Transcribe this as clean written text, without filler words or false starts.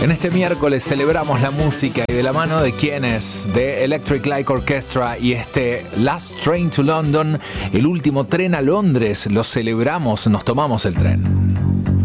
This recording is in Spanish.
En este miércoles celebramos la música y de la mano de quienes, de Electric Light Orchestra y este Last Train to London, el último tren a Londres, lo celebramos, nos tomamos el tren.